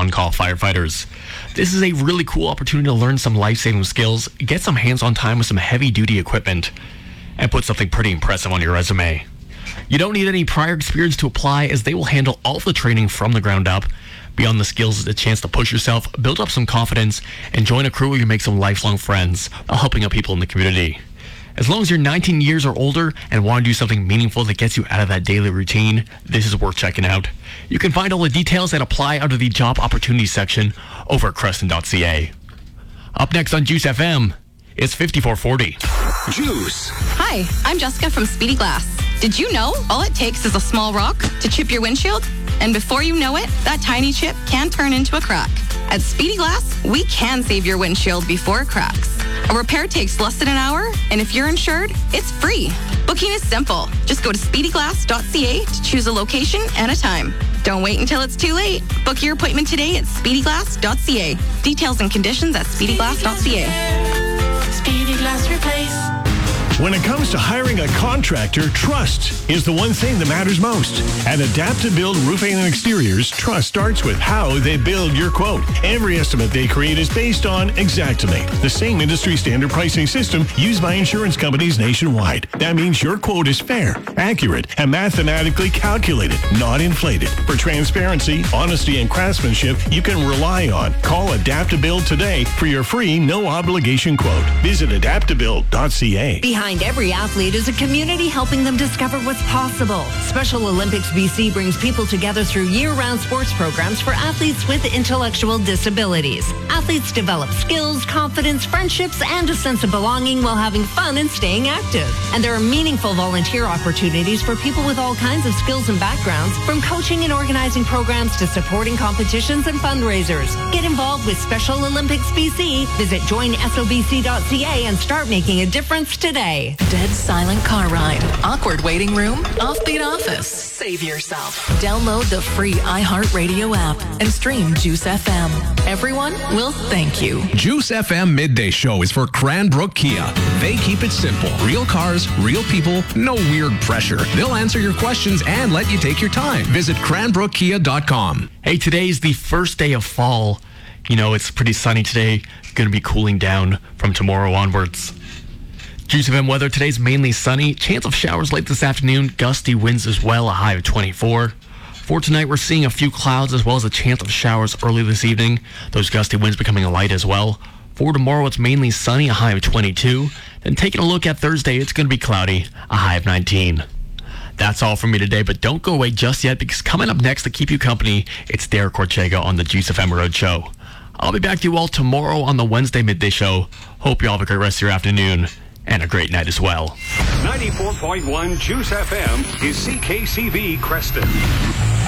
on-call firefighters. This is a really cool opportunity to learn some life-saving skills, get some hands-on time with some heavy-duty equipment, and put something pretty impressive on your resume. You don't need any prior experience to apply, as they will handle all the training from the ground up. Beyond the skills is a chance to push yourself, build up some confidence, and join a crew where you make some lifelong friends while helping out people in the community. As long as you're 19 years or older and want to do something meaningful that gets you out of that daily routine, this is worth checking out. You can find all the details and apply under the job opportunities section over at Creston.ca. Up next on Juice FM, it's 5440. Juice. Hi, I'm Jessica from Speedy Glass. Did you know all it takes is a small rock to chip your windshield? And before you know it, that tiny chip can turn into a crack. At Speedy Glass, we can save your windshield before it cracks. A repair takes less than an hour, and if you're insured, it's free. Booking is simple. Just go to speedyglass.ca to choose a location and a time. Don't wait until it's too late. Book your appointment today at speedyglass.ca. Details and conditions at speedyglass.ca. Speedy Glass Replace. When it comes to hiring a contractor, trust is the one thing that matters most. At Adapt-to-Build Roofing and Exteriors, trust starts with how they build your quote. Every estimate they create is based on Xactimate, the same industry standard pricing system used by insurance companies nationwide. That means your quote is fair, accurate, and mathematically calculated, not inflated. For transparency, honesty, and craftsmanship you can rely on. Call Adapt-to-Build today for your free, no-obligation quote. Visit adapttobuild.ca. Behind every athlete is a community helping them discover what's possible. Special Olympics BC brings people together through year-round sports programs for athletes with intellectual disabilities. Athletes develop skills, confidence, friendships, and a sense of belonging while having fun and staying active. And there are meaningful volunteer opportunities for people with all kinds of skills and backgrounds, from coaching and organizing programs to supporting competitions and fundraisers. Get involved with Special Olympics BC. Visit joinsobc.ca and start making a difference today. Dead silent car ride, awkward waiting room, offbeat office. Save yourself. Download the free iHeartRadio app and stream Juice FM. Everyone will thank you. Juice FM Midday Show is for Cranbrook Kia. They keep it simple. Real cars, real people, no weird pressure. They'll answer your questions and let you take your time. Visit cranbrookkia.com. Hey, today's the first day of fall. You know, it's pretty sunny today. Going to be cooling down from tomorrow onwards. Juice FM weather, today's mainly sunny. Chance of showers late this afternoon. Gusty winds as well, a high of 24. For tonight, we're seeing a few clouds as well as a chance of showers early this evening. Those gusty winds becoming light as well. For tomorrow, it's mainly sunny, a high of 22. Then taking a look at Thursday, it's going to be cloudy, a high of 19. That's all from me today, but don't go away just yet, because coming up next to keep you company, it's Derek Corchega on the Juice FM Road Show. I'll be back to you all tomorrow on the Wednesday Midday Show. Hope you all have a great rest of your afternoon. And a great night as well. 94.1 Juice FM is CKCV Creston.